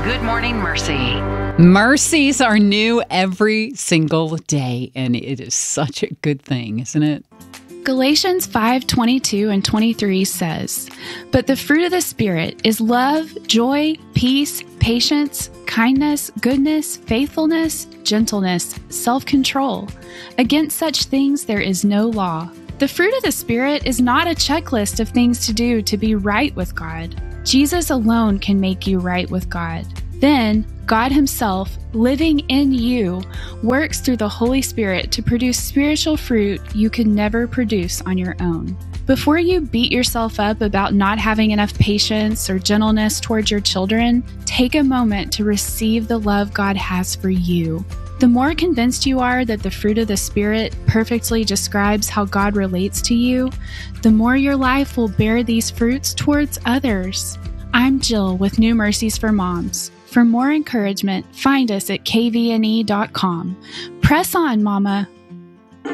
Good Morning Mercy. Mercies are new every single day, and it is such a good thing, isn't it? Galatians 5:22 and 23 says, "But the fruit of the Spirit is love, joy, peace, patience, kindness, goodness, faithfulness, gentleness, self-control. Against such things there is no law." The fruit of the Spirit is not a checklist of things to do to be right with God. Jesus alone can make you right with God. Then, God Himself, living in you, works through the Holy Spirit to produce spiritual fruit you could never produce on your own. Before you beat yourself up about not having enough patience or gentleness towards your children, take a moment to receive the love God has for you. The more convinced you are that the fruit of the Spirit perfectly describes how God relates to you, the more your life will bear these fruits towards others. I'm Jill with New Mercies for Moms. For more encouragement, find us at kvne.com. Press on, Mama.